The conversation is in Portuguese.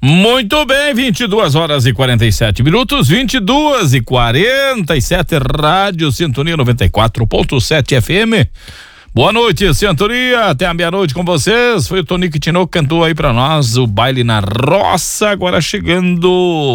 Muito bem, 22h47, 22h47, Rádio Sintonia 94.7 FM. Boa noite, Sintonia, até a meia-noite com vocês. Foi o Tonico Tinoco que cantou aí pra nós o Baile na Roça, agora chegando